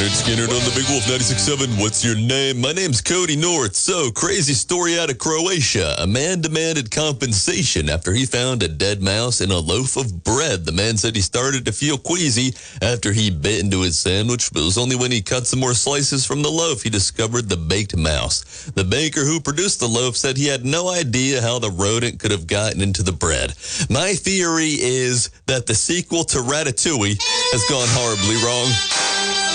Leonard Skinner on the Big Wolf 96.7. What's your name? My name's Cody North. So, crazy story out of Croatia. A man demanded compensation after he found a dead mouse in a loaf of bread. The man said he started to feel queasy after he bit into his sandwich, but it was only when he cut some more slices from the loaf he discovered the baked mouse. The baker who produced the loaf said he had no idea how the rodent could have gotten into the bread. My theory is that the sequel to Ratatouille has gone horribly wrong.